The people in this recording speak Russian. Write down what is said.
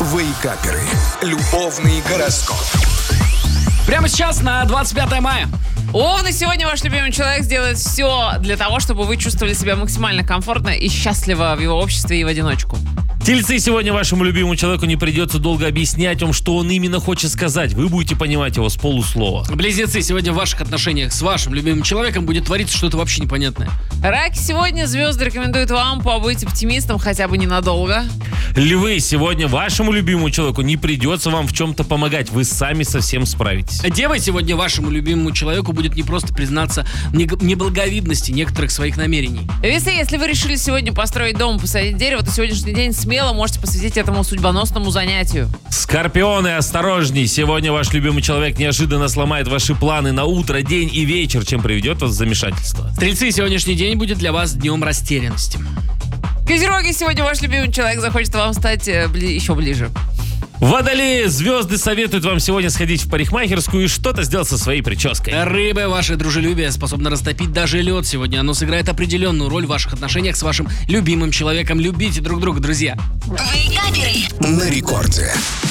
Вейкаперы. Любовный гороскоп. Прямо сейчас на 25 мая. Овны, сегодня ваш любимый человек сделает все для того, чтобы вы чувствовали себя максимально комфортно и счастливо в его обществе и в одиночку. Тельцы, сегодня вашему любимому человеку не придется долго объяснять вам, что он именно хочет сказать. Вы будете понимать его с полуслова. Близнецы, сегодня в ваших отношениях с вашим любимым человеком будет твориться что-то вообще непонятное. Раки, сегодня звезды рекомендуют вам побыть оптимистом хотя бы ненадолго. Львы, сегодня вашему любимому человеку не придется вам в чем-то помогать. Вы сами со всем справитесь. Девы, сегодня вашему любимому человеку будет не просто признаться в неблаговидности некоторых своих намерений. Весы, если вы решили сегодня построить дом и посадить дерево, то сегодняшний день смело можете посвятить этому судьбоносному занятию. Скорпионы, осторожней. Сегодня ваш любимый человек неожиданно сломает ваши планы на утро, день и вечер, чем приведет вас в замешательство. Стрельцы, сегодняшний день будет для вас днем растерянности. Козероги, сегодня ваш любимый человек захочет вам стать еще ближе. Водолеи, звезды советуют вам сегодня сходить в парикмахерскую и что-то сделать со своей прической. Рыбы, ваше дружелюбие способно растопить даже лед. Сегодня оно сыграет определенную роль в ваших отношениях с вашим любимым человеком. Любите друг друга, друзья. На рекорде.